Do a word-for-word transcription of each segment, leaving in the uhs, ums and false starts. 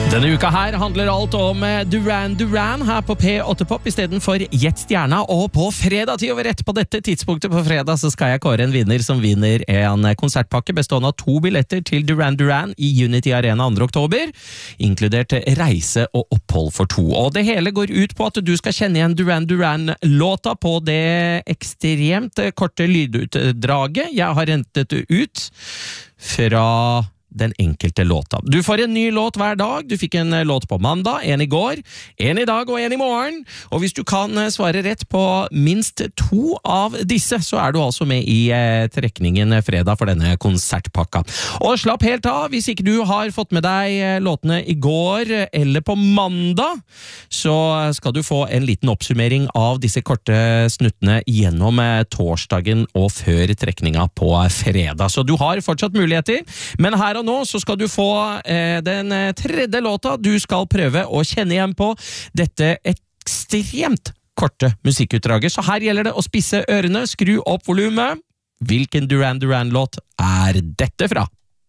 Denne uka her handler alt om Duran Duran her på P åtte Pop I stedet for Gjett Stjerna, og på fredag ti over rett på dette tidspunktet på fredag så skal jeg kåre en vinner som vinner en konsertpakke bestående av to billetter til Duran Duran I Unity Arena andre oktober, inkludert reise og opphold for to. Og det hele går ut på at du skal kjenne igjen Duran Duran-låta på det ekstremt korte lydutdraget jeg har hentet ut fra den enkelte låta. Du får en ny låt hver dag. Du fikk en låt på mandag, en I går, en I dag og en I morgen. Og hvis du kan svare rett på minst to av disse, så er du altså med I eh, trekningen fredag for denne konsertpakka. Og slapp helt av, hvis ikke du har fått med deg eh, låtene I går eller på mandag, så skal du få en liten oppsummering av disse korte snuttene gjennom eh, torsdagen og før trekninga på fredag. Så du har fortsatt muligheter, men her og nå så skal du få eh, den tredje låta du skal prøve å kjenne igjen på dette ekstremt korte musikkutdraget. Så her gjelder det å spisse ørene, skru opp volumet. Hvilken Duran Duran-låt er dette fra?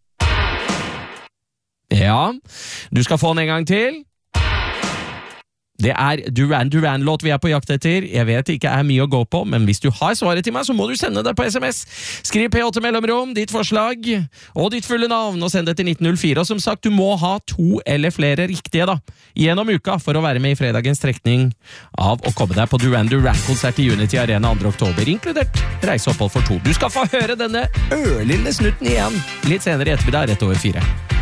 Ja, du skal få den en gang til. Det er Duran Duran-låt vi er på jakt etter. Jeg vet ikke er mye å gå på, men hvis du har svaret til meg, så må du sende det på sms. Skriv P åtte mellomrom, ditt forslag og ditt fulle navn, og send det til nitten null fire. Og som sagt, du må ha to eller flere riktige da, gjennom uka for å være med I fredagens trekning av å komme deg på Duran Duran-konsert I Unity Arena andre oktober, inkludert reiseopphold for to. Du skal få høre denne ørlille snutten igjen litt senere I ettermiddag, rett over fire.